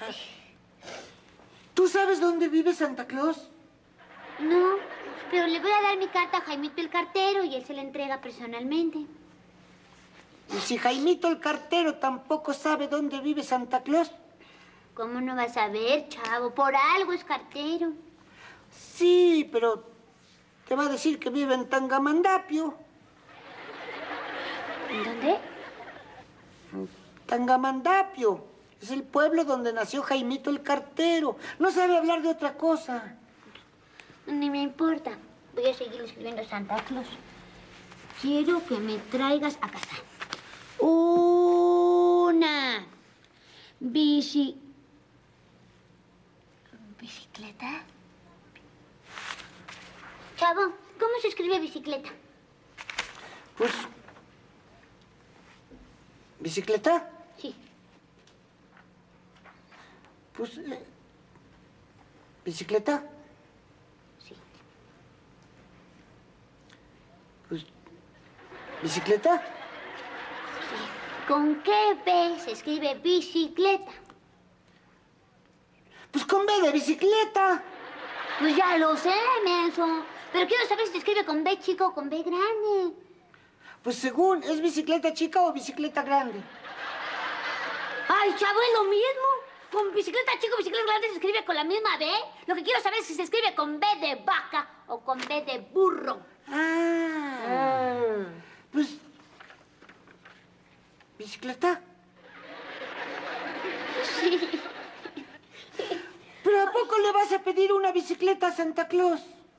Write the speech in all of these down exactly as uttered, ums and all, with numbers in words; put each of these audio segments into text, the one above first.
¿Tú sabes dónde vive Santa Claus? No, pero le voy a dar mi carta a Jaimito el cartero y él se la entrega personalmente. ¿Y si Jaimito el cartero tampoco sabe dónde vive Santa Claus? ¿Cómo no vas a ver, chavo? Por algo es cartero. Sí, pero te va a decir que vive en Tangamandapio. ¿En dónde? Tangamandapio. Es el pueblo donde nació Jaimito el cartero. No sabe hablar de otra cosa. Ni me importa. Voy a seguir escribiendo a Santa Claus. Quiero que me traigas a casa una bici... ¿Bicicleta? Chavo, ¿cómo se escribe bicicleta? Pues... ¿Bicicleta? Sí. Pues... Eh, ¿Bicicleta? Sí. Pues... ¿Bicicleta? Sí. ¿Con qué B se escribe bicicleta? Pues con B de bicicleta. Pues ya lo sé, menso. Pero quiero saber si se escribe con B chica o con B grande. Pues según, ¿es bicicleta chica o bicicleta grande? Ay, chavo, es lo mismo. Con bicicleta chica o bicicleta grande se escribe con la misma B. Lo que quiero saber es si se escribe con B de vaca o con B de burro. Ah. ah. Pues... ¿Bicicleta? Sí. ¿Pero a poco le vas a pedir una bicicleta a Santa Claus?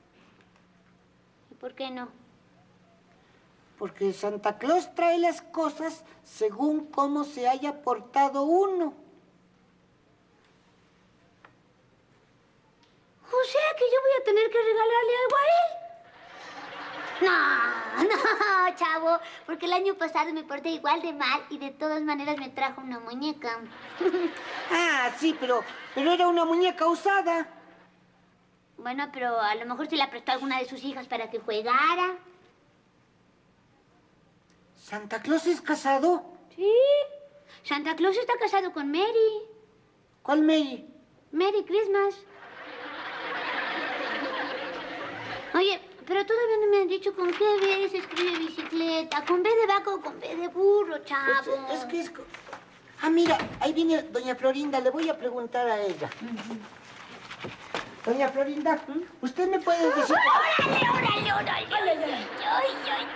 ¿Y por qué no? Porque Santa Claus trae las cosas según cómo se haya portado uno. O sea que yo voy a tener que regalarle algo a él. No, no, chavo, porque el año pasado me porté igual de mal y de todas maneras me trajo una muñeca. Ah, sí, pero, pero era una muñeca usada. Bueno, pero a lo mejor se la prestó a alguna de sus hijas para que jugara. ¿Santa Claus es casado? Sí. Santa Claus está casado con Mary. ¿Cuál Mary? Merry Christmas. Oye, pero todavía no me han dicho con qué B se escribe bicicleta. ¿Con B de vaca o con B de burro, chavo? Es, es que es... Ah, mira, ahí viene doña Florinda. Le voy a preguntar a ella. Uh-huh. Doña Florinda, ¿usted me puede decir...? ¡Órale, órale, órale! órale. Ay, ay, ay,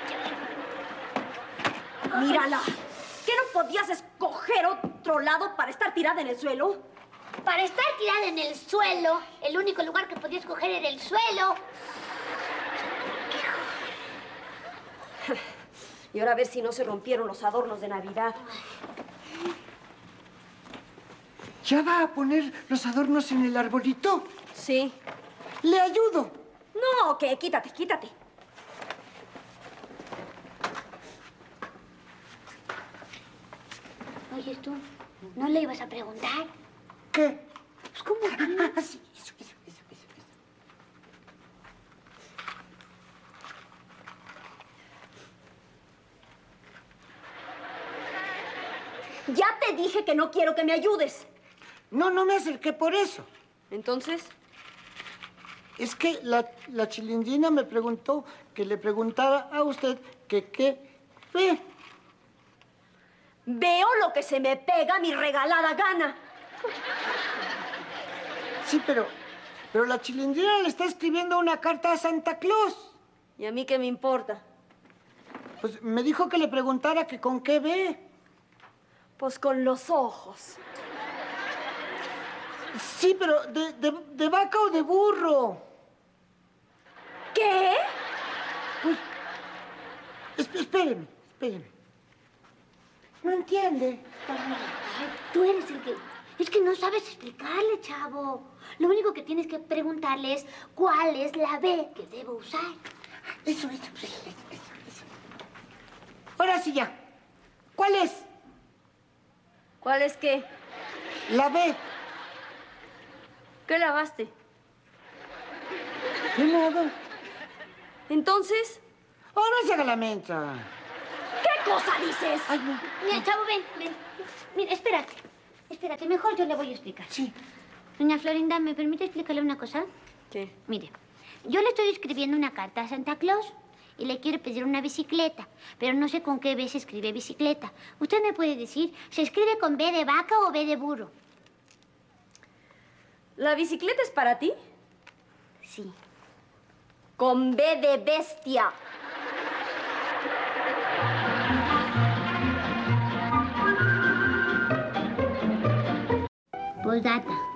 ay. Mírala. ¿Qué no podías escoger otro lado para estar tirada en el suelo? Para estar tirada en el suelo, el único lugar que podía escoger era el suelo. Y ahora a ver si no se rompieron los adornos de Navidad. ¿Ya va a poner los adornos en el arbolito? Sí. ¿Le ayudo? No, que quítate, quítate. Oyes tú, ¿no le ibas a preguntar? ¿Qué? Pues cómo que... Ah, sí, eso, eso, eso, eso, eso. Ya te dije que no quiero que me ayudes. No, no me acerqué por eso. ¿Entonces? Es que la, la Chilindrina me preguntó que le preguntara a usted que qué ve. Veo lo que se me pega a mi regalada gana. Sí, pero, pero la Chilindrina le está escribiendo una carta a Santa Claus. ¿Y a mí qué me importa? Pues me dijo que le preguntara que con qué ve. Pues con los ojos. Sí, pero de, de, de vaca o de burro. ¿Qué? Pues, es, espéreme, espéreme. No entiende. Ay, tú eres el que... Es que no sabes explicarle, chavo. Lo único que tienes que preguntarle es cuál es la B que debo usar. Eso, eso, eso, eso, eso. Ahora sí ya. ¿Cuál es? ¿Cuál es qué? La B. ¿Qué lavaste? ¿Qué nada? ¿Entonces? Oh, no se haga la mensa. ¿Qué cosa dices? Ay, no. Mira, chavo, ven, ven. Mira, espérate. Espérate, mejor yo le voy a explicar. Sí. Doña Florinda, ¿me permite explicarle una cosa? ¿Qué? Mire, yo le estoy escribiendo una carta a Santa Claus y le quiero pedir una bicicleta, pero no sé con qué B se escribe bicicleta. ¿Usted me puede decir, se escribe con B de vaca o B de burro? ¿La bicicleta es para ti? Sí. Con B de bestia. Postdata.